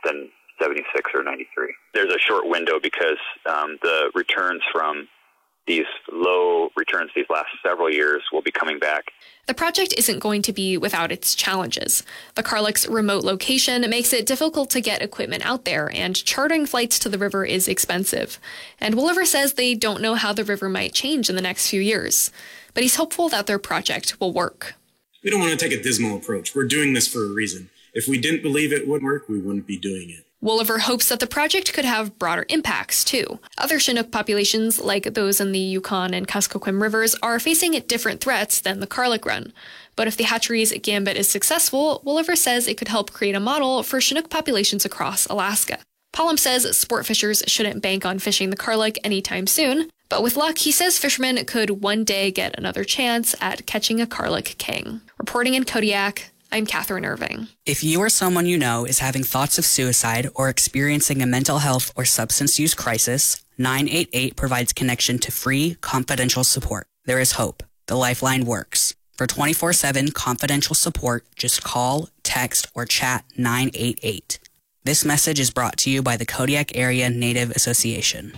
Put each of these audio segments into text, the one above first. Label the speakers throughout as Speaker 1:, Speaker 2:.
Speaker 1: than 76 or 93. There's a short window because the returns from these low returns these last several years will be coming back.
Speaker 2: The project isn't going to be without its challenges. The Karluk's remote location makes it difficult to get equipment out there, and chartering flights to the river is expensive. And Wooliver says they don't know how the river might change in the next few years, but he's hopeful that their project will work.
Speaker 3: We don't want to take a dismal approach. We're doing this for a reason. If we didn't believe it would work, we wouldn't be doing it.
Speaker 2: Wooliver hopes that the project could have broader impacts, too. Other Chinook populations, like those in the Yukon and Kuskokwim rivers, are facing different threats than the Karluk Run. But if the hatchery's gambit is successful, Wooliver says it could help create a model for Chinook populations across Alaska. Pollum says sport fishers shouldn't bank on fishing the Karluk anytime soon, but with luck, he says fishermen could one day get another chance at catching a Karluk king. Reporting in Kodiak, I'm Catherine Irving.
Speaker 4: If you or someone you know is having thoughts of suicide or experiencing a mental health or substance use crisis, 988 provides connection to free, confidential support. There is hope. The Lifeline works. For 24/7 confidential support, just call, text, or chat 988. This message is brought to you by the Kodiak Area Native Association.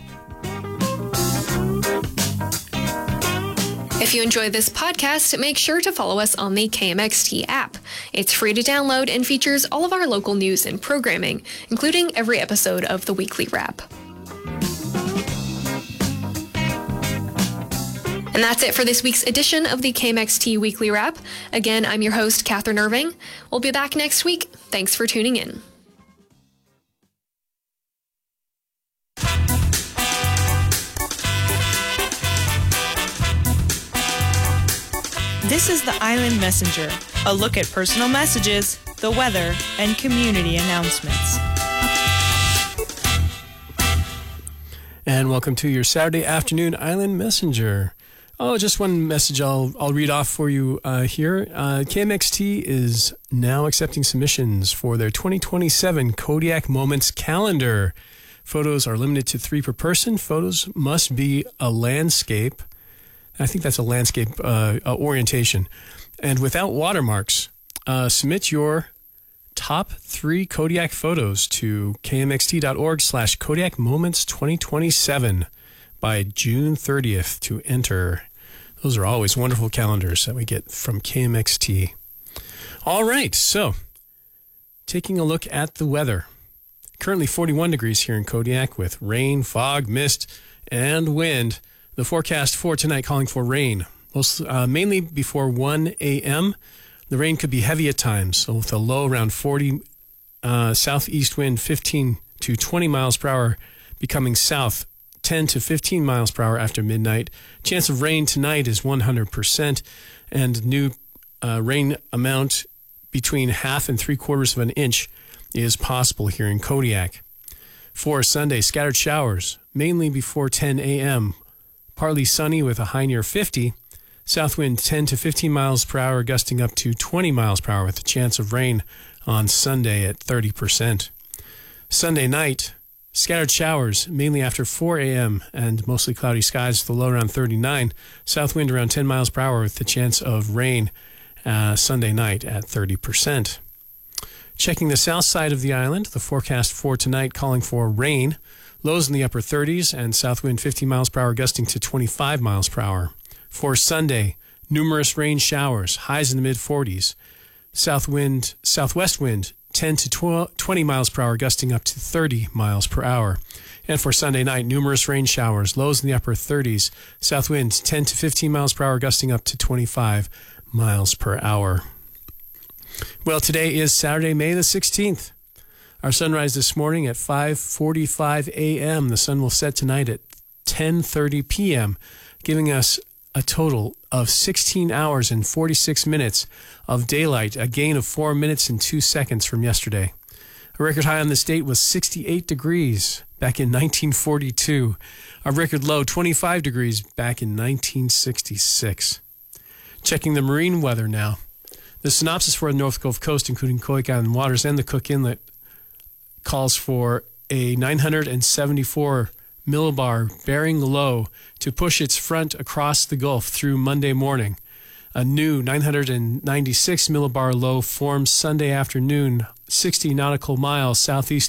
Speaker 2: If you enjoyed this podcast, make sure to follow us on the KMXT app. It's free to download and features all of our local news and programming, including every episode of the Weekly Wrap. And that's it for this week's edition of the KMXT Weekly Wrap. Again, I'm your host, Catherine Irving. We'll be back next week. Thanks for tuning in.
Speaker 5: This is the Island Messenger, a look at personal messages, the weather, and community announcements.
Speaker 6: And welcome to your Saturday afternoon Island Messenger. Oh, just one message I'll read off for you here. KMXT is now accepting submissions for their 2027 Kodiak Moments calendar. Photos are limited to 3 per person. Photos must be a landscape. I think that's a landscape orientation. And without watermarks, submit your top 3 Kodiak photos to kmxt.org/Kodiak Moments 2027 by June 30th to enter. Those are always wonderful calendars that we get from KMXT. All right, so taking a look at the weather. Currently 41 degrees here in Kodiak with rain, fog, mist, and wind. The forecast for tonight calling for rain, mainly before 1 a.m. The rain could be heavy at times, so with a low around 40, southeast wind 15 to 20 miles per hour, becoming south 10 to 15 miles per hour after midnight. Chance of rain tonight is 100%, and new rain amount between 1/2 and 3/4 of an inch is possible here in Kodiak. For Sunday, scattered showers, mainly before 10 a.m., partly sunny with a high near 50. South wind 10 to 15 miles per hour, gusting up to 20 miles per hour with a chance of rain on Sunday at 30%. Sunday night, scattered showers, mainly after 4 a.m. and mostly cloudy skies with a low around 39. South wind around 10 miles per hour with the chance of rain Sunday night at 30%. Checking the south side of the island, the forecast for tonight calling for rain. Lows in the upper 30s and south wind 50 miles per hour, gusting to 25 miles per hour. For Sunday, numerous rain showers, highs in the mid-40s. Southwest wind 10 to 20 miles per hour, gusting up to 30 miles per hour. And for Sunday night, numerous rain showers, lows in the upper 30s. South wind 10 to 15 miles per hour, gusting up to 25 miles per hour. Well, today is Saturday, May the 16th. Our sunrise this morning at 5:45 a.m. The sun will set tonight at 10:30 p.m., giving us a total of 16 hours and 46 minutes of daylight, a gain of 4 minutes and 2 seconds from yesterday. A record high on this date was 68 degrees back in 1942. A record low, 25 degrees back in 1966. Checking the marine weather now. The synopsis for the North Gulf Coast, including Koik Island waters and the Cook Inlet, calls for a 974 millibar bearing low to push its front across the Gulf through Monday morning. A new 996 millibar low forms Sunday afternoon, 60 nautical miles southeast